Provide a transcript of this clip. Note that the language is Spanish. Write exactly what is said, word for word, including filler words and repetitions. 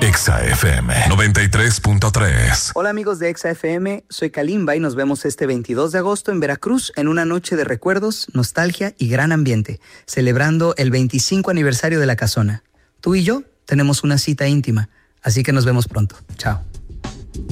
Exa F M noventa y tres punto tres. Hola amigos de Exa F M, soy Kalimba y nos vemos este veintidós de agosto en Veracruz en una noche de recuerdos, nostalgia y gran ambiente, celebrando el veinticinco aniversario de La Casona. Tú y yo tenemos una cita íntima, así que nos vemos pronto. Chao.